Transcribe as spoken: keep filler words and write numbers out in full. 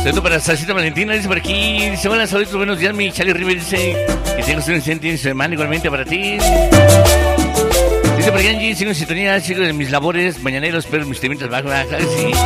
Saludos para Salsita Valentina, dice por aquí. Dice, hola, saludos, buenos días, mi Charlie River. Dice que tengas un excelente semana igualmente para ti. Dice por aquí, Angie, sigo en sintonía, sigo en mis labores mañaneros, pero mis temitas bajas. Sí.